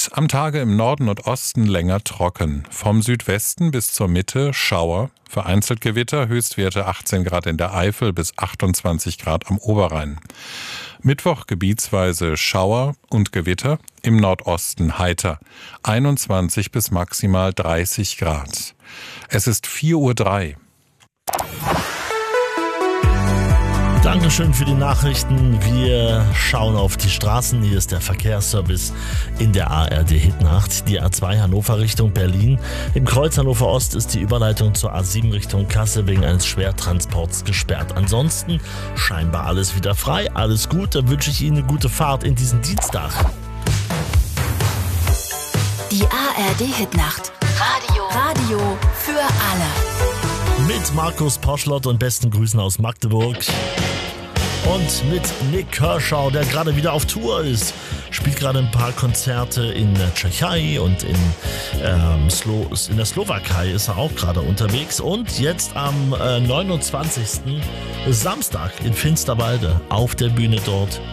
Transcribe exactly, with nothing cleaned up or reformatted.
Wetter-Update. Am Tage im Norden und Osten länger trocken. Vom Südwesten bis zur Mitte Schauer. Vereinzelt Gewitter, Höchstwerte achtzehn Grad in der Eifel bis achtundzwanzig Grad am Oberrhein. Mittwoch gebietsweise Schauer und Gewitter, im Nordosten heiter. einundzwanzig bis maximal dreißig Grad. Es ist vier Uhr drei. Dankeschön für die Nachrichten. Wir schauen auf die Straßen. Hier ist der Verkehrsservice in der A R D-Hitnacht. Die A zwei Hannover Richtung Berlin. Im Kreuz Hannover Ost ist die Überleitung zur A sieben Richtung Kassel wegen eines Schwertransports gesperrt. Ansonsten scheinbar alles wieder frei. Alles gut. Dann wünsche ich Ihnen eine gute Fahrt in diesen Dienstag. Die A R D-Hitnacht. Radio. Radio für alle. Mit Markus Poschlott und besten Grüßen aus Magdeburg. Und mit Nick Kershaw, der gerade wieder auf Tour ist. Spielt gerade ein paar Konzerte in der Tschechei und in, ähm, Slo- in der Slowakei ist er auch gerade unterwegs. Und jetzt am äh, neunundzwanzigsten Samstag in Finsterwalde auf der Bühne dort